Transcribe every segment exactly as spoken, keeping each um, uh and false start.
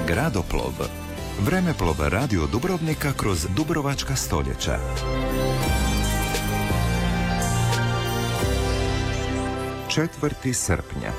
Gradoplov. Vremeplov radio Dubrovnika kroz dubrovačka stoljeća. četvrti srpnja.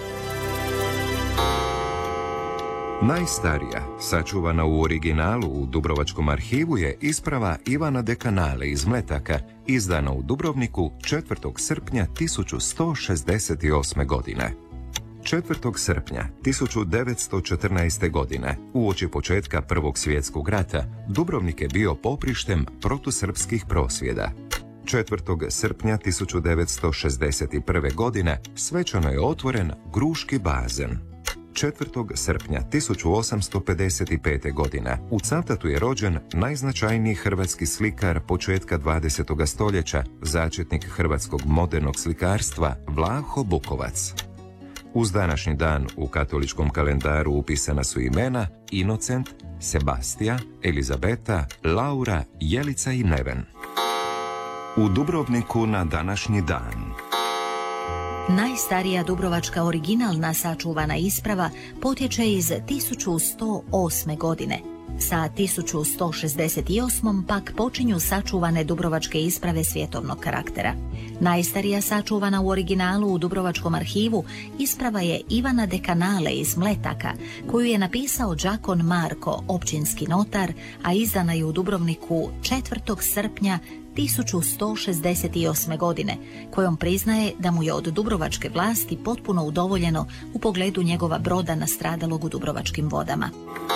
Najstarija, sačuvana u originalu u Dubrovačkom arhivu, je isprava Ivana Dekanale iz Mletaka, izdana u Dubrovniku četvrtog srpnja tisuću sto šezdeset osme. godine. četvrtog srpnja tisuću devetsto četrnaeste. godine, uoči početka Prvog svjetskog rata, Dubrovnik je bio poprištem protusrpskih prosvjeda. četvrtog srpnja tisuću devetsto šezdeset prve. godine svečano je otvoren Gruški bazen. četvrtog srpnja tisuću osamsto pedeset pete. godine u Cavtatu je rođen najznačajniji hrvatski slikar početka dvadesetog stoljeća, začetnik hrvatskog modernog slikarstva Vlaho Bukovac. Uz današnji dan u katoličkom kalendaru upisana su imena Inocent, Sebastija, Elizabeta, Laura, Jelica i Neven. U Dubrovniku na današnji dan. Najstarija dubrovačka originalna sačuvana isprava potječe iz tisuću sto osme. godine. Sa tisuću sto šezdeset osmom. pak počinju sačuvane dubrovačke isprave svjetovnog karaktera. Najstarija sačuvana u originalu u Dubrovačkom arhivu isprava je Ivana Dekanale iz Mletaka, koju je napisao đakon Marko, općinski notar, a izdana je u Dubrovniku četvrtog srpnja tisuću sto šezdeset osme. godine, kojom priznaje da mu je od dubrovačke vlasti potpuno udovoljeno u pogledu njegova broda nastradalog u dubrovačkim vodama.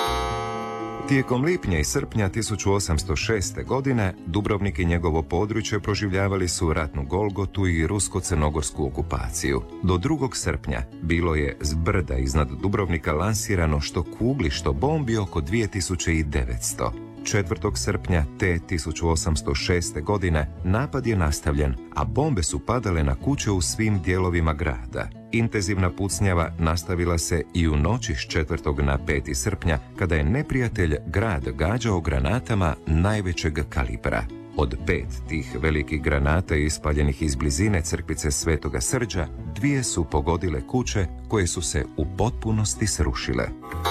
Tijekom lipnja i srpnja tisuću osamsto šeste. godine Dubrovnik i njegovo područje proživljavali su ratnu golgotu i rusko-crnogorsku okupaciju. Do drugog srpnja bilo je s brda iznad Dubrovnika lansirano što kugli, što bombi oko dvije tisuće devetsto. četvrtog srpnja te tisuću osamsto šeste. godine napad je nastavljen, a bombe su padale na kuće u svim dijelovima grada. Intenzivna pucnjava nastavila se i u noći s četvrtog na peti srpnja, kada je neprijatelj grad gađao granatama najvećeg kalibra. Od pet tih velikih granata ispaljenih iz blizine crkvice Svetoga Srđa, dvije su pogodile kuće koje su se u potpunosti srušile.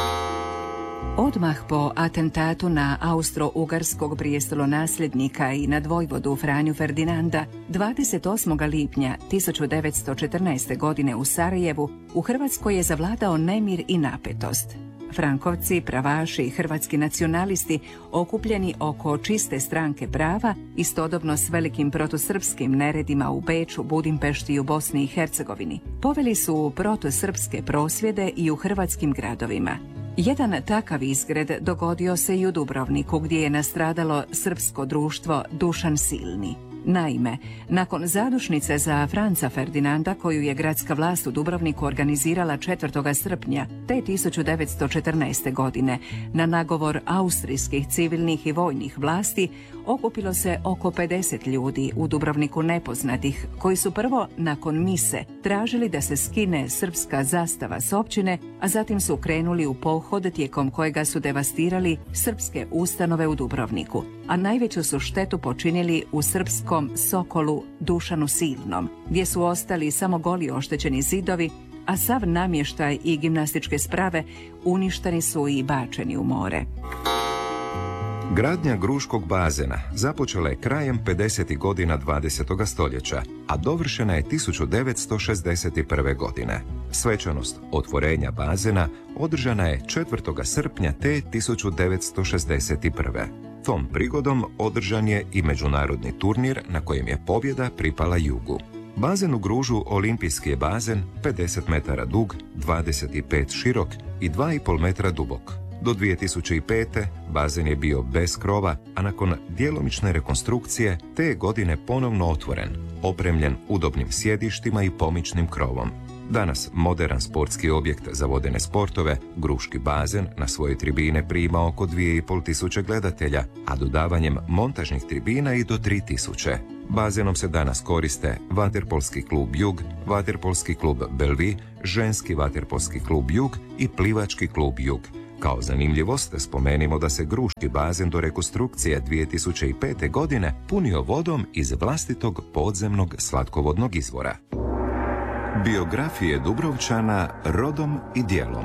Odmah po atentatu na austro-ugarskog prijestolonasljednika i nadvojvodu Franju Ferdinanda, dvadeset osmog lipnja tisuću devetsto četrnaeste. godine u Sarajevu, u Hrvatskoj je zavladao nemir i napetost. Frankovci, pravaši i hrvatski nacionalisti, okupljeni oko čiste stranke prava, istodobno s velikim protusrpskim neredima u Beču, Budimpešti i u Bosni i Hercegovini, poveli su protusrpske prosvjede i u hrvatskim gradovima. Jedan takav izgred dogodio se i u Dubrovniku, gdje je nastradalo srpsko društvo Dušan Silni. Naime, nakon zadušnice za Franca Ferdinanda, koju je gradska vlast u Dubrovniku organizirala četvrtog srpnja te tisuću devetsto četrnaeste. godine, na nagovor austrijskih civilnih i vojnih vlasti, okupilo se oko pedeset ljudi u Dubrovniku nepoznatih, koji su prvo nakon mise tražili da se skine srpska zastava s općine, a zatim su krenuli u pohod tijekom kojega su devastirali srpske ustanove u Dubrovniku, a najveću su štetu počinili u srpskom Sokolu Dušanu Silnom, gdje su ostali samo goli oštećeni zidovi, a sav namještaj i gimnastičke sprave uništeni su i bačeni u more. Gradnja Gruškog bazena započela je krajem pedesetih godina dvadesetog stoljeća, a dovršena je tisuću devetsto šezdeset prve. godine. Svečanost otvorenja bazena održana je četvrtog srpnja te tisuću devetsto šezdeset prve. Tom prigodom održan je i međunarodni turnir na kojem je pobjeda pripala Jugu. Bazen u Gružu olimpijski je bazen, pedeset metara dug, dvadeset pet širok i dva i pol metra dubok. Do dvije tisuće pete. bazen je bio bez krova, a nakon djelomične rekonstrukcije te je godine ponovno otvoren, opremljen udobnim sjedištima i pomičnim krovom. Danas moderan sportski objekt za vodene sportove, Gruški bazen na svoje tribine prima oko dvije i pol tisuće gledatelja, a dodavanjem montažnih tribina i do tri tisuće. Bazenom se danas koriste vaterpolski klub Jug, vaterpolski klub Belvi, ženski vaterpolski klub Jug i plivački klub Jug. Kao zanimljivost spomenimo da se Gruški bazen do rekonstrukcije dvije tisuće pete. godine punio vodom iz vlastitog podzemnog slatkovodnog izvora. Biografije Dubrovčana rodom i djelom.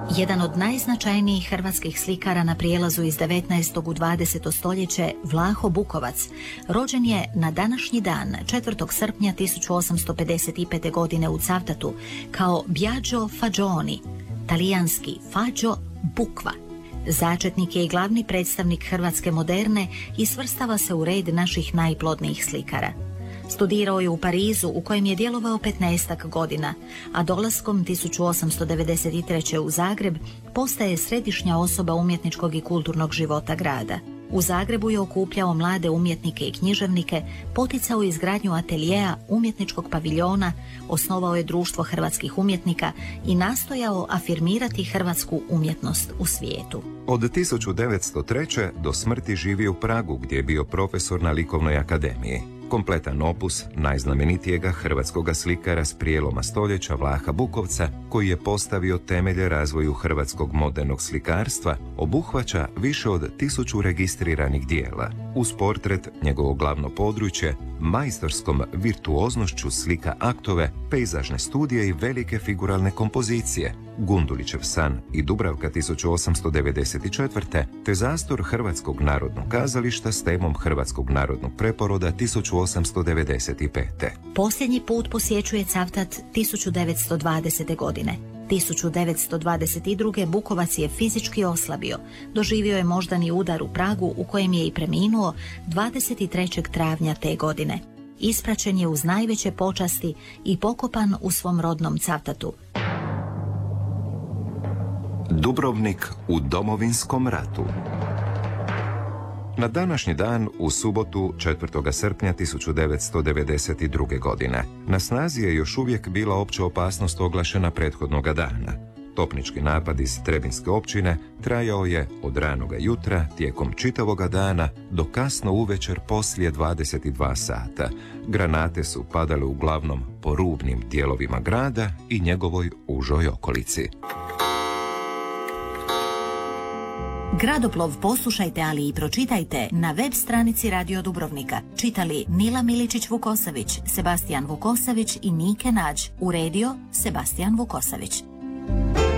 Jedan od najznačajnijih hrvatskih slikara na prijelazu iz devetnaestog u dvadeseto stoljeće, Vlaho Bukovac, rođen je na današnji dan, četvrtog srpnja tisuću osamsto pedeset pete. godine u Cavtatu, kao Biagio Fagioni, talijanski Faggio Bukva. Začetnik je i glavni predstavnik hrvatske moderne i svrstava se u red naših najplodnijih slikara. Studirao je u Parizu, u kojem je djelovao petnaestak godina, a dolaskom tisuću osamsto devedeset treće. u Zagreb postaje središnja osoba umjetničkog i kulturnog života grada. U Zagrebu je okupljao mlade umjetnike i književnike, poticao izgradnju ateljeja, umjetničkog paviljona, osnovao je društvo hrvatskih umjetnika i nastojao afirmirati hrvatsku umjetnost u svijetu. Od tisuću devetsto treće. do smrti živi u Pragu, gdje je bio profesor na Likovnoj akademiji. Kompletan opus najznamenitijega hrvatskoga slikara s prijeloma stoljeća Vlaha Bukovca, koji je postavio temelje razvoju hrvatskog modernog slikarstva, obuhvaća više od tisuću registriranih dijela. Uz portret, njegovo glavno područje, majstorskom virtuoznošću slika aktove, pejzažne studije i velike figuralne kompozicije, Gundulićev san i Dubravka tisuću osamsto devedeset četvrte. te zastor Hrvatskog narodnog kazališta s temom Hrvatskog narodnog preporoda tisuću osamsto devedeset pete. Posljednji put posjećuje Cavtat tisuću devetsto dvadesete. godine. tisuću devetsto dvadeset druge. Bukovac je fizički oslabio. Doživio je moždani udar u Pragu, u kojem je i preminuo dvadeset trećeg travnja te godine. Ispraćen je uz najveće počasti i pokopan u svom rodnom Cavtatu. Dubrovnik u Domovinskom ratu. Na današnji dan, u subotu četvrtog srpnja tisuću devetsto devedeset druge. godine, na snazi je još uvijek bila opća opasnost oglašena prethodnoga dana. Topnički napad iz Trebinske općine trajao je od ranoga jutra tijekom čitavoga dana do kasno uvečer poslije dvadeset dva sata. Granate su padale uglavnom po rubnim dijelovima grada i njegovoj užoj okolici. Gradoplov poslušajte, ali i pročitajte na web stranici Radio Dubrovnika. Čitali Nila Miličić-Vukosavić, Sebastijan Vukosavić i Nike Nađ. Uredio Sebastijan Vukosavić.